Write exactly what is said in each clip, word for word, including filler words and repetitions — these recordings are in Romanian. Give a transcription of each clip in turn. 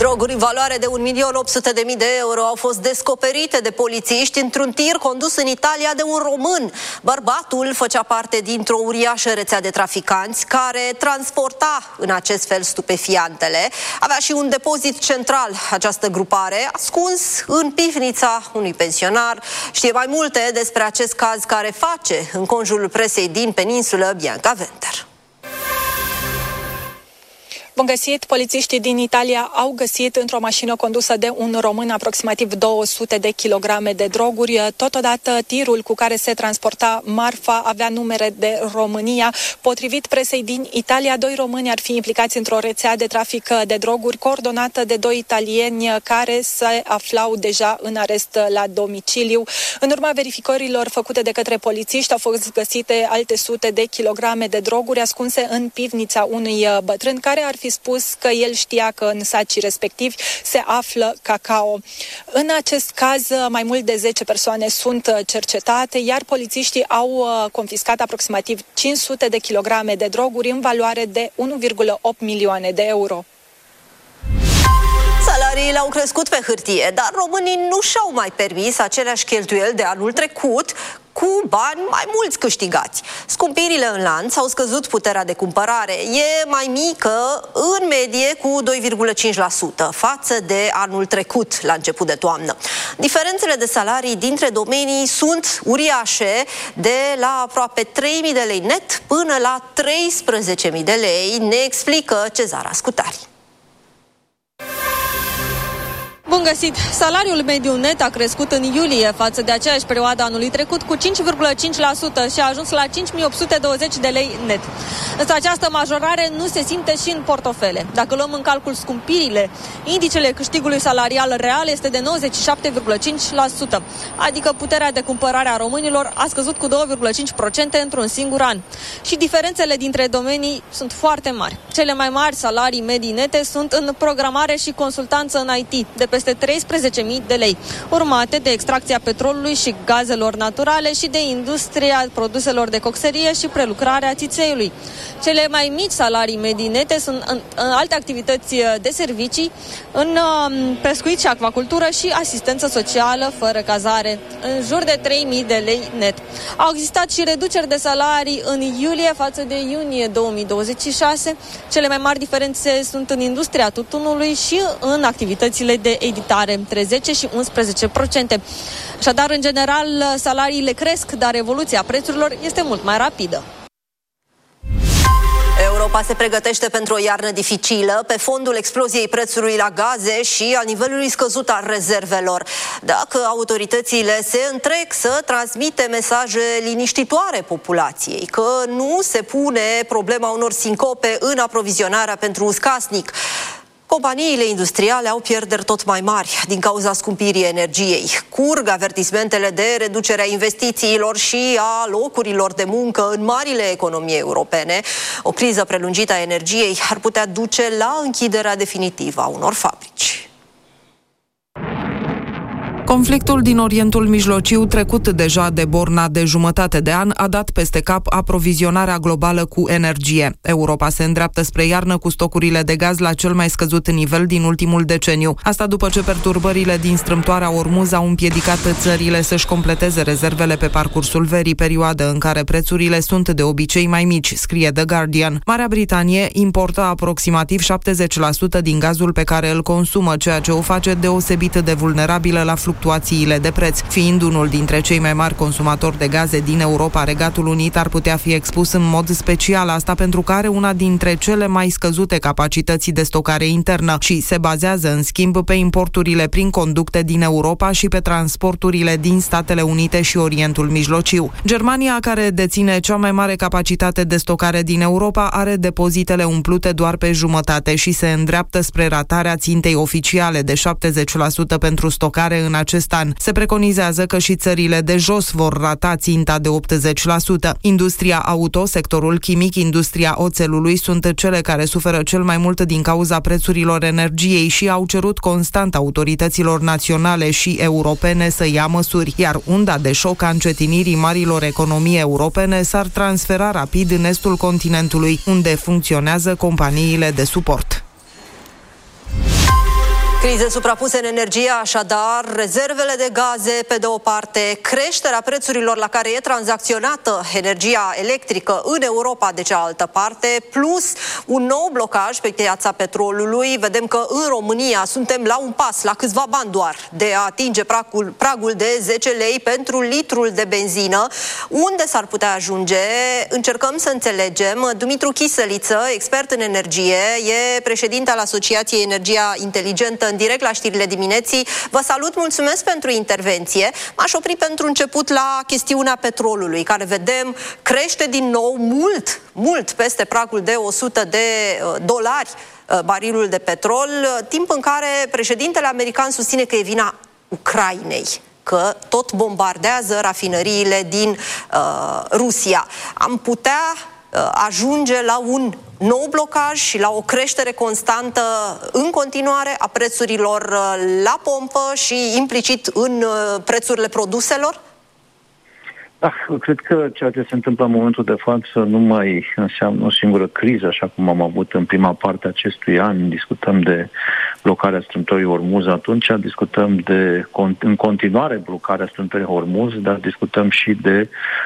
Droguri în valoare de un milion opt sute de mii de euro au fost descoperite de polițiști într-un tir condus în Italia de un român. Bărbatul făcea parte dintr-o uriașă rețea de traficanți care transporta în acest fel stupefiantele. Avea și un depozit central, această grupare, ascuns în pivnița unui pensionar. Știe mai multe despre acest caz care face în conjurul presei din peninsulă Bianca Venter. Bun găsit! Polițiștii din Italia au găsit într-o mașină condusă de un român aproximativ două sute de kilograme de droguri. Totodată, tirul cu care se transporta marfa avea numere de România. Potrivit presei din Italia, doi români ar fi implicați într-o rețea de trafic de droguri coordonată de doi italieni care se aflau deja în arest la domiciliu. În urma verificărilor făcute de către polițiști, au fost găsite alte sute de kilograme de droguri ascunse în pivnița unui bătrân care ar fi spus că el știa că în sacii respectivi se află cacao. În acest caz, mai mult de zece persoane sunt cercetate, iar polițiștii au confiscat aproximativ cinci sute de kilograme de droguri în valoare de unu virgulă opt milioane de euro. Salariile au crescut pe hârtie, dar românii nu și-au mai permis aceleași cheltuieli de anul trecut, cu bani mai mulți câștigați. Scumpirile în lanț au scăzut puterea de cumpărare. E mai mică, în medie, cu doi virgulă cinci la sută față de anul trecut, la început de toamnă. Diferențele de salarii dintre domenii sunt uriașe, de la aproape trei mii de lei net până la treisprezece mii de lei, ne explică Cezara Scutari. Bun găsit! Salariul mediu net a crescut în iulie față de aceeași perioadă anului trecut cu cinci virgulă cinci la sută și a ajuns la cinci mii opt sute douăzeci de lei net. Însă această majorare nu se simte și în portofele. Dacă luăm în calcul scumpirile, indicele câștigului salarial real este de nouăzeci și șapte virgulă cinci la sută, adică puterea de cumpărare a românilor a scăzut cu doi virgulă cinci la sută într-un singur an. Și diferențele dintre domenii sunt foarte mari. Cele mai mari salarii medii nete sunt în programare și consultanță în I T, de peste treisprezece mii de lei, urmate de extracția petrolului și gazelor naturale și de industria produselor de coxerie și prelucrarea țițeiului. Cele mai mici salarii medii nete sunt în, în alte activități de servicii, în pescuit și acvacultură și asistență socială fără cazare, în jur de trei mii de lei net. Au existat și reduceri de salarii în iulie față de iunie două mii douăzeci și șase. Cele mai mari diferențe sunt în industria tutunului și în activitățile de editare, între zece și unsprezece la sută. Așadar, în general, salariile cresc, dar evoluția prețurilor este mult mai rapidă. Europa se pregătește pentru o iarnă dificilă pe fondul exploziei prețului la gaze și al nivelului scăzut al rezervelor. Dacă autoritățile se întrec să transmite mesaje liniștitoare populației, că nu se pune problema unor sincope în aprovizionarea pentru uz casnic. Companiile industriale au pierderi tot mai mari din cauza scumpirii energiei. Curg avertismentele de reducerea investițiilor și a locurilor de muncă în marile economii europene. O criză prelungită a energiei ar putea duce la închiderea definitivă a unor fabrici. Conflictul din Orientul Mijlociu, trecut deja de borna de jumătate de an, a dat peste cap aprovizionarea globală cu energie. Europa se îndreaptă spre iarnă cu stocurile de gaz la cel mai scăzut nivel din ultimul deceniu. Asta după ce perturbările din strâmtoarea Ormuz au împiedicat țările să-și completeze rezervele pe parcursul verii, perioadă în care prețurile sunt de obicei mai mici, scrie The Guardian. Marea Britanie importă aproximativ șaptezeci la sută din gazul pe care îl consumă, ceea ce o face deosebit de vulnerabilă la fluctuații fluctuațiile de preț. Fiind unul dintre cei mai mari consumatori de gaze din Europa, Regatul Unit ar putea fi expus în mod special, asta pentru că are una dintre cele mai scăzute capacități de stocare internă și se bazează, în schimb, pe importurile prin conducte din Europa și pe transporturile din Statele Unite și Orientul Mijlociu. Germania, care deține cea mai mare capacitate de stocare din Europa, are depozitele umplute doar pe jumătate și se îndreaptă spre ratarea țintei oficiale de șaptezeci la sută pentru stocare în acest an. Se preconizează că și țările de jos vor rata ținta de optzeci la sută. Industria auto, sectorul chimic, industria oțelului sunt cele care suferă cel mai mult din cauza prețurilor energiei și au cerut constant autorităților naționale și europene să ia măsuri, iar unda de șoc a încetinirii marilor economii europene s-ar transfera rapid în estul continentului, unde funcționează companiile de suport. Crize suprapuse în energie, așadar, rezervele de gaze pe de o parte, creșterea prețurilor la care e tranzacționată energia electrică în Europa de cealaltă parte, plus un nou blocaj pe piața petrolului. Vedem că în România suntem la un pas, la câțiva bani doar, de a atinge pragul, pragul de zece lei pentru litrul de benzină. Unde s-ar putea ajunge? Încercăm să înțelegem. Dumitru Chisăliță, expert în energie, e președinte al Asociației Energia Inteligentă, în direct la știrile dimineții. Vă salut, mulțumesc pentru intervenție. M-aș opri pentru început la chestiunea petrolului, care vedem crește din nou mult, mult peste pragul de o sută de dolari barilul de petrol, timp în care președintele american susține că e vina Ucrainei, că tot bombardează rafinăriile din uh, Rusia. Am putea uh, ajunge la un nou blocaj și la o creștere constantă în continuare a prețurilor uh, la pompă și implicit în uh, prețurile produselor? Da, cred că ceea ce se întâmplă în momentul de față nu mai înseamnă o singură criză, așa cum am avut în prima parte a acestui an. Discutăm de blocarea strâmtorii Hormuz, atunci discutăm de, în continuare, blocarea strâmtorii Hormuz, dar discutăm și de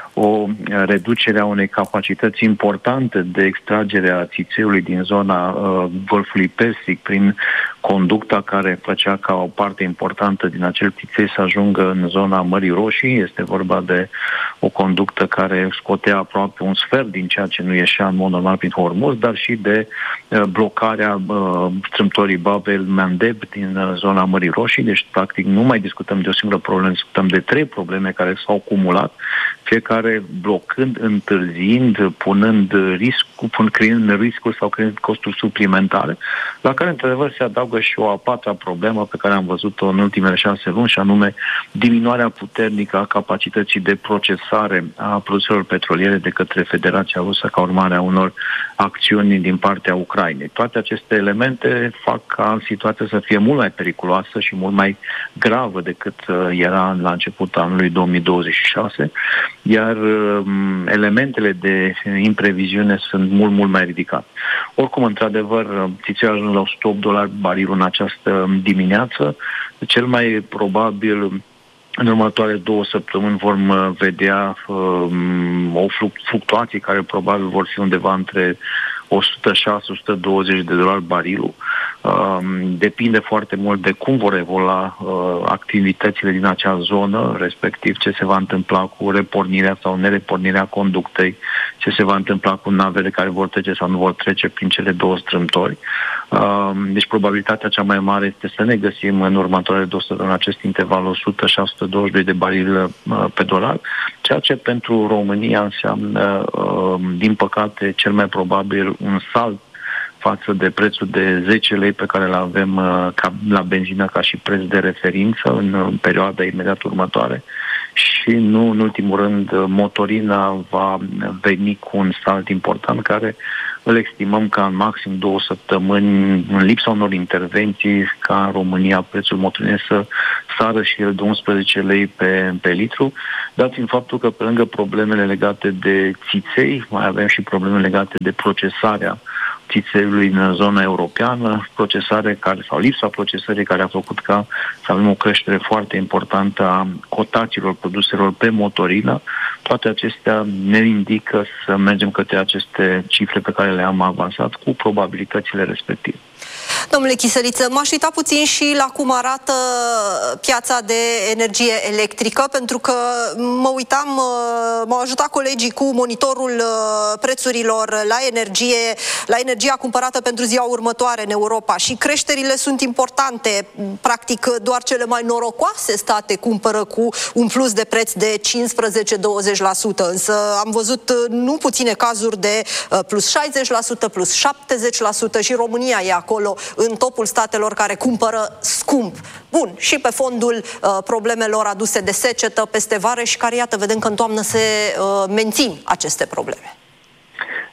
o reducere a unei capacități importante de extragere a țițeiului din zona uh, Golfului Persic prin conducta care făcea ca o parte importantă din acel țiței să ajungă în zona Mării Roșii. Este vorba de o conductă care scotea aproape un sfert din ceea ce nu ieșea în mod normal prin Hormuz, dar și de uh, blocarea uh, strâmtorii Bab el-Mandeb din uh, zona Mării Roșii. Deci, practic, nu mai discutăm de o singură problemă, discutăm de trei probleme care s-au acumulat, fiecare blocând, întârziind, punând risc, pun, creând riscuri sau creând costuri suplimentare, la care, într-adevăr, se adaugă și o a patra problemă pe care am văzut-o în ultimele șase luni, și anume diminuarea puternică a capacității de procesare a produselor petroliere de către Federația Rusă ca urmare a unor acțiuni din partea Ucrainei. Toate aceste elemente fac ca situația să fie mult mai periculoasă și mult mai gravă decât era la începutul anului două mii douăzeci și șase, iar um, elementele de impreviziune sunt mult, mult mai ridicate. Oricum, într-adevăr, țițeiul a ajuns la o sută opt dolari barilul în această dimineață. Cel mai probabil în următoarele două săptămâni vom vedea um, o fluctuație care probabil vor fi undeva între o sută șase - o sută douăzeci de dolari barilul. Uh, depinde foarte mult de cum vor evolua uh, activitățile din acea zonă, respectiv ce se va întâmpla cu repornirea sau nerepornirea conductei, ce se va întâmpla cu navele care vor trece sau nu vor trece prin cele două strâmtori. Uh, deci probabilitatea cea mai mare este să ne găsim în următoarele două săptămâni acest interval o sută - o sută douăzeci de barili uh, pe dolar, ceea ce pentru România înseamnă, uh, din păcate, cel mai probabil un salt față de prețul de zece lei pe care îl avem uh, ca, la benzină ca și preț de referință în, în perioada imediat următoare. Și nu în ultimul rând, motorina va veni cu un salt important care îl estimăm ca în maxim două săptămâni, în lipsa unor intervenții, ca în România prețul motorinei să sară și el de unsprezece lei pe, pe litru, dat fiind faptul că pe lângă problemele legate de țiței, mai avem și probleme legate de procesarea țițeiului în zona europeană, procesare care, sau lipsa procesării care a făcut ca să avem o creștere foarte importantă a cotațiilor produselor pe motorină. Toate acestea ne indică să mergem către aceste cifre pe care le-am avansat cu probabilitățile respective. Domnule Chisăliță, m-aș uita puțin și la cum arată piața de energie electrică, pentru că mă uitam, m-au ajutat colegii cu monitorul prețurilor la energie, la energia cumpărată pentru ziua următoare în Europa, și creșterile sunt importante. Practic, doar cele mai norocoase state cumpără cu un plus de preț de cincisprezece - douăzeci la sută, însă am văzut nu puține cazuri de plus șaizeci la sută, plus șaptezeci la sută, și România e acolo în topul statelor care cumpără scump. Bun, și pe fondul uh, problemelor aduse de secetă peste vară, și care, iată, vedem că în toamnă se uh, mențin aceste probleme.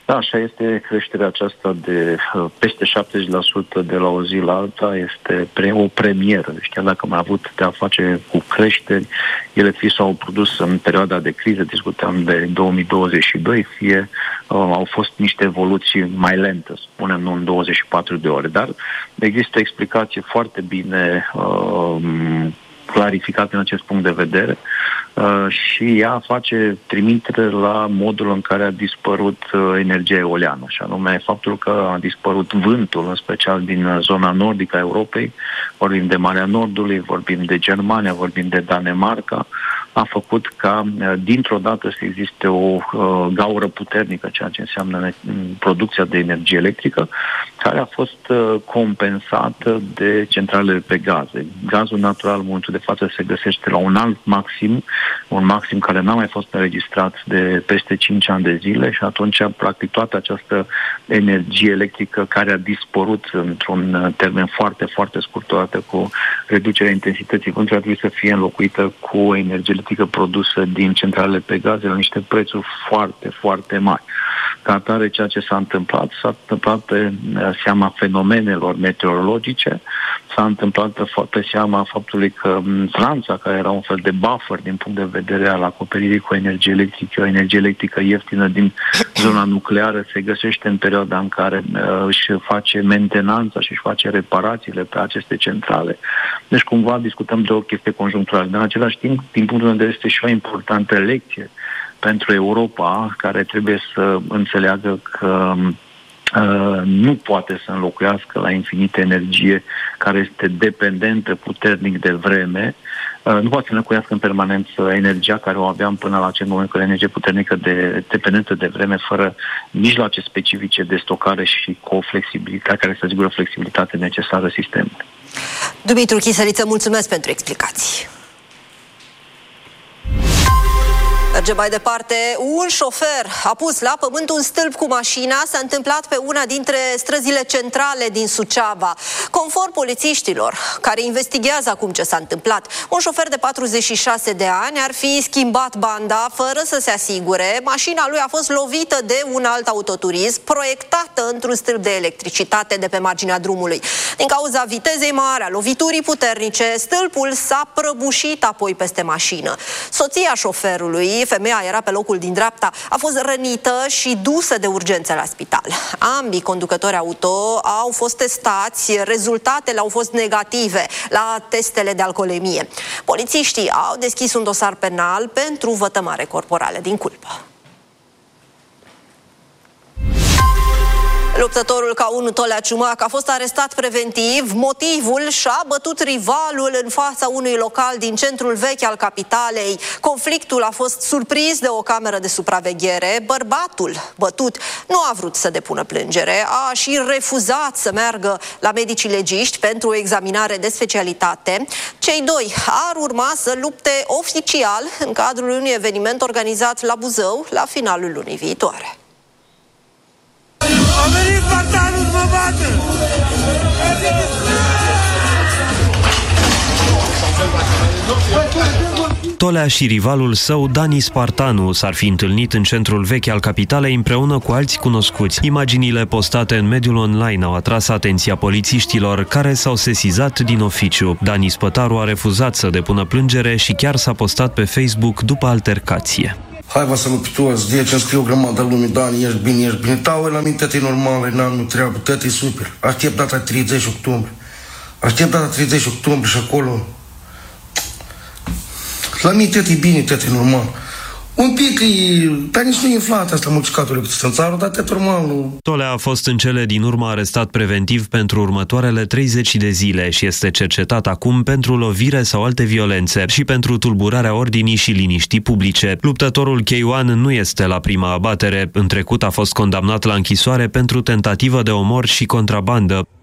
Da, așa este, creșterea aceasta de peste șaptezeci la sută de la o zi la alta este pre- o premieră. Deci chiar dacă am avut de a face cu creșteri, ele fie s-au produs în perioada de criză, discutam de două mii douăzeci și doi, fie uh, au fost niște evoluții mai lente, spunem, nu în douăzeci și patru de ore. Dar există o explicație foarte bine uh, clarificat în acest punct de vedere uh, și ea face trimitere la modul în care a dispărut uh, energia eoliană, și anume faptul că a dispărut vântul, în special din zona nordică a Europei, vorbim de Marea Nordului, vorbim de Germania, vorbim de Danemarca, a făcut ca dintr-o dată să existe o uh, gaură puternică, ceea ce înseamnă producția de energie electrică, care a fost uh, compensată de centralele pe gaze. Gazul natural în momentul de față se găsește la un alt maxim, un maxim care n-a mai fost înregistrat de peste cinci ani de zile, și atunci, practic, toată această energie electrică care a dispărut într-un termen foarte, foarte scurt, odată cu reducerea intensității vântului, a trebuit să fie înlocuită cu energie electrică produsă din centralele pe gaze la niște prețuri foarte, foarte mari. Ca atare, ceea ce s-a întâmplat, s-a întâmplat pe seama fenomenelor meteorologice, s-a întâmplat pe seama faptului că Franța, care era un fel de buffer din punct de vedere al acoperirii cu energie electrică, energie electrică ieftină din zona nucleară, se găsește în perioada în care uh, își face mentenanța și își face reparațiile pe aceste centrale. Deci, cumva, discutăm de o chestie conjuncturală. Dar, în același timp, din punctul de vedere, este și o importantă lecție pentru Europa, care trebuie să înțeleagă că uh, nu poate să înlocuiască la infinită energie care este dependentă puternic de vreme, uh, nu poate să înlocuiască în permanență energia care o aveam până la acel moment, cu o energie puternică de, dependentă de vreme, fără mijloace specifice de stocare și cu o flexibilitate care să asigură flexibilitate necesară sistemului. Dumitru Chisăliță, mulțumesc pentru explicații. Mergem mai departe. Un șofer a pus la pământ un stâlp cu mașina. S-a întâmplat pe una dintre străzile centrale din Suceava. Conform polițiștilor, care investigează acum ce s-a întâmplat, un șofer de patruzeci și șase de ani ar fi schimbat banda fără să se asigure. Mașina lui a fost lovită de un alt autoturism proiectată într-un stâlp de electricitate de pe marginea drumului. Din cauza vitezei mari, a loviturii puternice, stâlpul s-a prăbușit apoi peste mașină. Soția șoferului, femeia era pe locul din dreapta, a fost rănită și dusă de urgență la spital. Ambii conducători auto au fost testați, rezultatele au fost negative la testele de alcoolemie. Polițiștii au deschis un dosar penal pentru vătămare corporală din culpă. Luptătorul K unu Tolea Ciumac a fost arestat preventiv. Motivul: și-a bătut rivalul în fața unui local din centrul vechi al capitalei. Conflictul a fost surprins de o cameră de supraveghere. Bărbatul bătut nu a vrut să depună plângere, a și refuzat să meargă la medicii legiști pentru o examinare de specialitate. Cei doi ar urma să lupte oficial în cadrul unui eveniment organizat la Buzău la finalul lunii viitoare. A venit Spartanul să mă bată! Tolea și rivalul său, Dani Spartanu, s-ar fi întâlnit în centrul vechi al capitalei împreună cu alți cunoscuți. Imaginile postate în mediul online au atras atenția polițiștilor, care s-au sesizat din oficiu. Dani Spătaru a refuzat să depună plângere și chiar s-a postat pe Facebook după altercație. Hai vă salut pe toți, de ce îmi scriu o grămadă lume, Dani, ești bine, ești bine. Tau, la mine tăti normală, n-am nu treabă, tăti super. Aștept data treizeci octombrie. Aștept data treizeci octombrie și acolo. La mine tăti bine, tăti normal. Un pic, dar nici nu e inflat asta mulțicatului cât în țară, dar tăti normal, nu. Tolea a fost în cele din urmă arestat preventiv pentru următoarele treizeci de zile și este cercetat acum pentru lovire sau alte violențe și pentru tulburarea ordinii și liniștii publice. Luptătorul K unu nu este la prima abatere. În trecut a fost condamnat la închisoare pentru tentativă de omor și contrabandă.